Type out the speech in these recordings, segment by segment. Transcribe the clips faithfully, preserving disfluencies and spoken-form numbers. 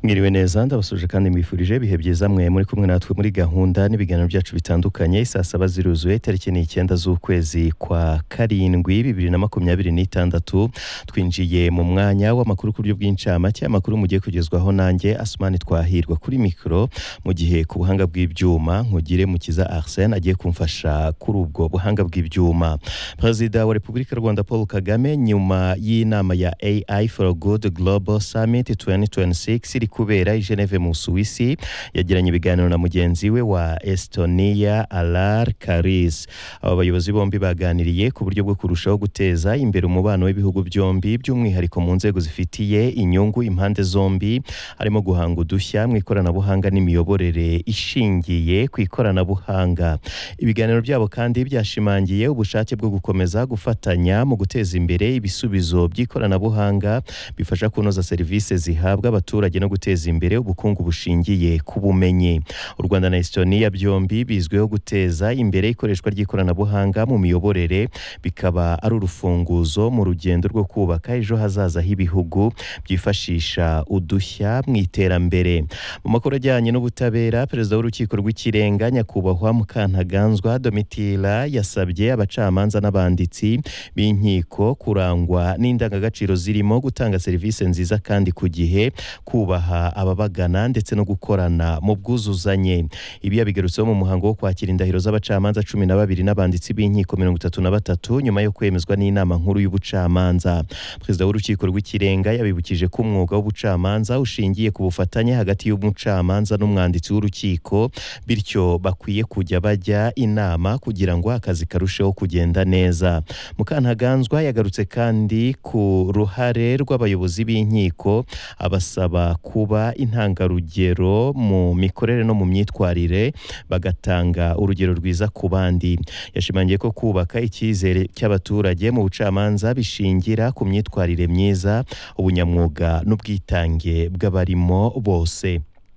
Mwiriwe neza ndabasuje kandi mwifurije bihe byiza mwe muri kumwe natwe muri gahunda n'ibiganiro byacu bitandukanye saa saba ziruzuye tariki icyenda z'ukwezi kwa karindwi bibiri na makumyabiri n'itandatu twinjiye mu mwanya w'amakuru ku buryo bw'incamake amakuru mugiye kugezwaho nanjye Asmani Twahirwa kuri mikro mu gihe ku buhanga bw'ibyuma nkugire mukiza Arsene agiye kumfasha kuri ubwo buhanga bw'ibyuma. Perezida wa Repubulika y'u Rwanda Paul Kagame nyuma y'inama ya A I for Good Global Summit twenty twenty-six iri kubera i Geneve mu Suisse yagiranye ibiganiro na mugenzi we wa Estonia Alar Karis. Aba bayobozi bombi baganiriye ku buryo bwo kurushaho guteza imbere umubano w'ibihugu byombi by'umwihariko mu nzego zifitiye inyungu impande zombi harimo guhanga udushya mu ikoranabuhanga n'imiyoborere ishingiye ku ikoranabuhanga. Ibiganiro byabo kandi byashimangiye ubushake bwo gukomeza gufatanya mu guteza imbere ibisubizo by'ikoranabuhanga bifasha kunoza serivisi zihabwa abaturage no guteza imbere ubukungu bushingiye ku bumenyi. U Rwanda na Estonia byombi bizwiho guteza imbere ikoreshwa ry'ikoranabuhanga mu miyoborere bikaba ari urufunguzo mu rugendo rwo kubaka ejo hazaza h'ibihugu byifashisha udushya mu iterambere. Mu makuru ajyanye n'ubutabera, perezida w'urukiko rw'ikirenga nyakubahwa Mukantaganzwa Domitila yasabye abacamanza n'abanditsi b'inkiko kurangwa n'indangagaciro zirimo gutanga serivisi nziza kandi ku gihe, kubaha ababagana ndetse no gukorana mu bwuzuzanye. Ibi yabigarutseho mu muhango wo kwakira indahiro z'abacamanza cumi na babiri n'abanditsi b'inkiko mirongo itatu na batatu nyuma yo kwemezwa n'inama nkuru y'ubucamanza. Perezida w'urukiko rw'ikirenga yabibukije ko umwuga w'ubucamanza ushingiye ku bufatanye hagati y'umucamanza n'umwanditsi w'urukiko, bityo bakwiye kujya bajya inama kugira ngo akazi karusheho kugenda neza. Mukantaganzwa yagarutse kandi ku ruhare rw'abayobozi b'inkiko abasaba kuba intangarugero mu mikorere no mu myitwarire bagatanga urugero rwiza ku bandi. Yashimangiye ko kubaka icyizere cy'abaturage mu bucamanza bishingira ku myitwarire myiza, ubunyamwuga n'ubwitange bw'abarimo bose.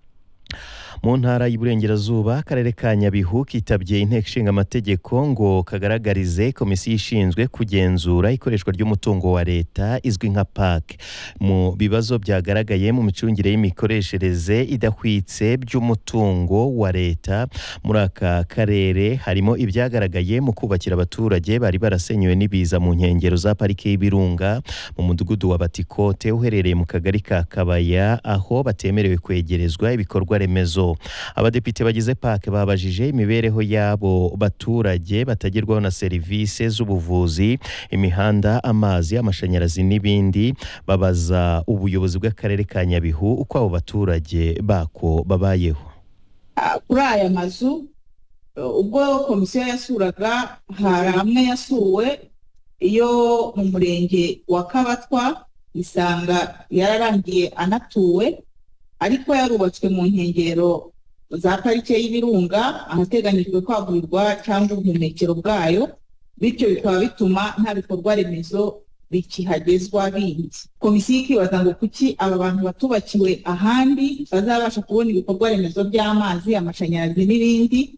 Mu ntara y'Iburengerazuba akarere ka Nyabihu kitabye inteko ishinga amategeko ngo kagaragarize komisiyo ishinzwe kugenzura ikoreshwa ry'umutungo wa leta izwi nka P A C mu bibazo byagaragaye mu micungire y'imikoreshereze idahwitse by'umutungo wa leta muri aka karere. Harimo ibyagaragaye mu kubakira abaturage bari barasenywe n'ibiza mu nkengero za parike y'Ibirunga mu mudugudu wa Batikote uherereye mu kagari ka Kabaya aho batemerewe kwegerezwa ibikorwa remezo. Abadepite bagize P A C babajije imibereho yabo baturage batagerwaho na serivisi z'ubuvuzi, imihanda, amazi, amashanyarazi n'ibindi. Babaza ubuyobozi bw'akarere ka Nyabihu uko abo baturage bako babayeho. Kuri aya mazu ubwo komisiyo yasuraga hari amwe yasuwe iyo mu murenge wa Kabatwa isanga yararangiye anatuwe, ariko yarubatswe mu nkengero za parike y'Ibirunga ahateganyijwe kwagurirwa cyangwa ubuhumekero bwayo, bityo bikaba bituma nta bikorwa remezo bikihagezwa bindi. Komisiyo ikibaza ngo kuki aba bantu batubakiwe ahandi bazabasha kubona ibikorwa remezo by'amazi, amashanyarazi n'ibindi,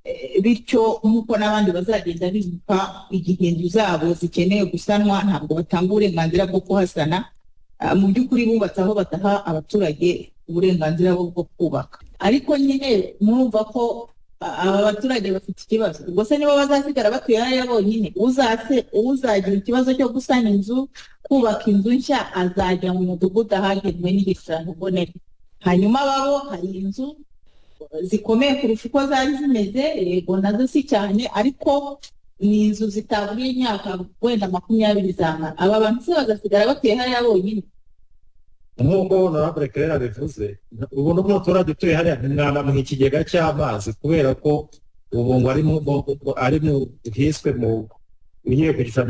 bityo nk'uko n'abandi bazagenda bibuka igihe inzu zabo zikeneye gusanwa ntabwo batanga uburenganzira bwo kuhasana. Mu by'ukuri bubatse aho bataha abaturage uburenganzira bwo kubaka, ariko nyine murumva ko aba baturage bafite ikibazo. Ubwo se nibo bazasigara batuye hariya bonyine? Uzase uzagira ikibazo cyo gusana inzu, kubaka inzu nshya azajya mu mudugudu ahagenwe n'igishushanyo mbonera. Hanyuma babo hari inzu zikomeye kurusha uko zari zimeze, yego nazo si cyane, ariko ni inzu zitaburiye imyaka wenda makumyabiri zamara. Aba bantu se bagasigara batuye hariya bonyine? Nk'uko honorable Claire abivuze, ubu n'umuturage utuye hariya ntimwanamuha ikigega cy'amazi kubera ko ubu ngo ari mu hiswe mu bigiye ku gishushanyo